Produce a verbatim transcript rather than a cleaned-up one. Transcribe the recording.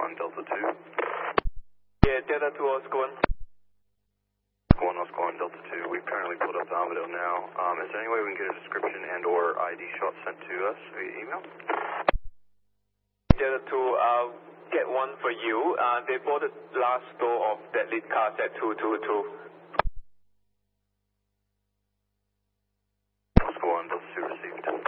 one, Delta two. Yeah, Delta two, Oscar one. One, Oscar one, Delta two. We've currently pulled up to Armadale now. Um, is there any way we can get a description and or I D shot sent to us via email? Delta two, I'll get one for you. Uh, they boarded last door of that lead car at two two two.